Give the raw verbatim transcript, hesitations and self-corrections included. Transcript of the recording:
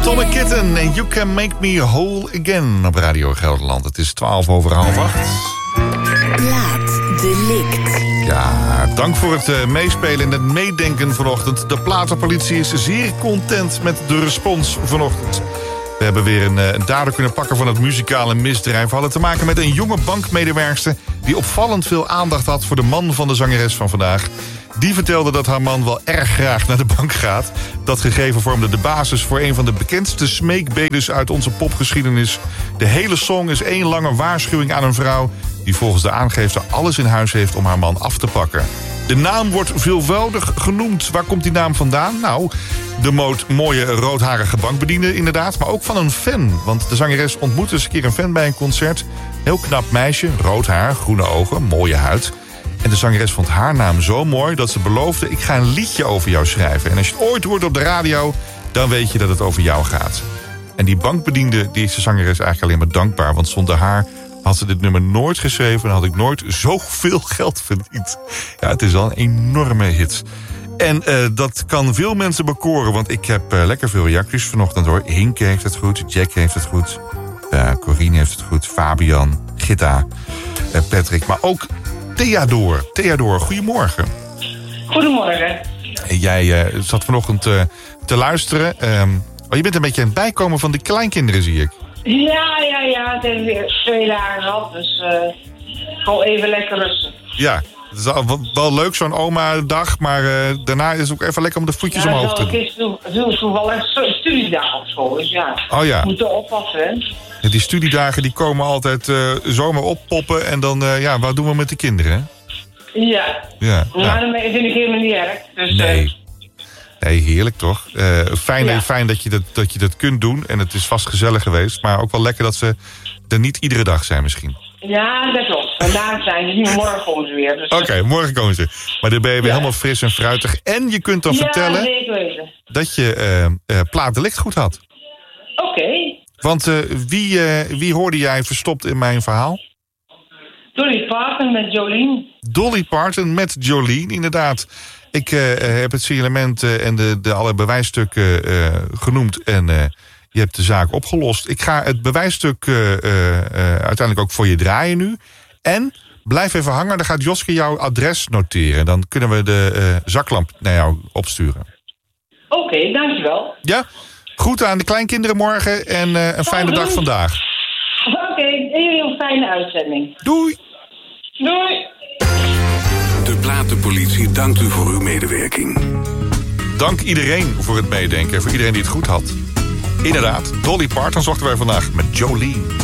Atomic Kitten en You Can Make Me Whole Again op Radio Gelderland. Het is twaalf over half acht. Plaat Delict. Ja, dank voor het uh, meespelen en het meedenken vanochtend. De platenpolitie is zeer content met de respons vanochtend. We hebben weer een, een dader kunnen pakken van het muzikale misdrijf. We hadden te maken met een jonge bankmedewerkster die opvallend veel aandacht had voor de man van de zangeres van vandaag. Die vertelde dat haar man wel erg graag naar de bank gaat. Dat gegeven vormde de basis voor een van de bekendste smeekbedes uit onze popgeschiedenis. De hele song is één lange waarschuwing aan een vrouw die volgens de aangeefster alles in huis heeft om haar man af te pakken. De naam wordt veelvoudig genoemd. Waar komt die naam vandaan? Nou, de moot mooie roodharige bankbediende inderdaad, maar ook van een fan. Want de zangeres ontmoette eens een keer een fan bij een concert. Heel knap meisje, rood haar, groene ogen, mooie huid. En de zangeres vond haar naam zo mooi dat ze beloofde: ik ga een liedje over jou schrijven. En als je het ooit hoort op de radio, dan weet je dat het over jou gaat. En die bankbediende, die is de zangeres eigenlijk alleen maar dankbaar. Want zonder haar had ze dit nummer nooit geschreven en had ik nooit zoveel geld verdiend. Ja, het is wel een enorme hit. En uh, dat kan veel mensen bekoren, want ik heb uh, lekker veel reacties vanochtend hoor. Hinke heeft het goed, Jack heeft het goed, uh, Corine heeft het goed, Fabian, Gitta, uh, Patrick, maar ook Theodor. Theodor, goedemorgen. Goedemorgen. Jij uh, zat vanochtend uh, te luisteren. Um, oh, je bent een beetje aan het bijkomen van de kleinkinderen, zie ik. Ja, ja, ja. Het heeft weer twee dagen gehad, dus uh, gewoon even lekker rusten. Ja, het is wel, wel leuk zo'n oma-dag, maar uh, daarna is het ook even lekker om de voetjes ja, omhoog te doen. Ja, het is toevallig studiedagen op school, dus ja. Oh ja. Je moet er oppassen, hè. Ja, die studiedagen die komen altijd uh, zomaar oppoppen en dan, uh, ja, wat doen we met de kinderen, hè? Ja. Ja. Maar ja. Dat vind ik helemaal niet erg. Dus, nee. Uh, Nee, heerlijk toch? Uh, fijn ja. fijn dat, je dat, dat je dat kunt doen. En het is vast gezellig geweest. Maar ook wel lekker dat ze er niet iedere dag zijn misschien. Ja, dat klopt. Vandaag zijn ze niet, morgen komen ze weer. Dus Oké, okay, morgen komen ze. Maar dan ben je weer ja. helemaal fris en fruitig. En je kunt dan ja, vertellen dat je uh, uh, Plaat Delict goed had. Oké. Okay. Want uh, wie, uh, wie hoorde jij verstopt in mijn verhaal? Dolly Parton met Jolene. Dolly Parton met Jolene, inderdaad. Ik uh, heb het signalement uh, en de, de alle bewijsstukken uh, genoemd en uh, je hebt de zaak opgelost. Ik ga het bewijsstuk uh, uh, uiteindelijk ook voor je draaien nu. En blijf even hangen, dan gaat Joske jouw adres noteren. Dan kunnen we de uh, zaklamp naar jou opsturen. Oké, okay, dankjewel. Ja, groeten aan de kleinkinderen morgen en uh, een fijne dag vandaag. Oké, okay, en jullie een fijne uitzending. Doei. Doei. De Platenpolitie dankt u voor uw medewerking. Dank iedereen voor het meedenken en voor iedereen die het goed had. Inderdaad, Dolly Parton zochten wij vandaag met Jolene.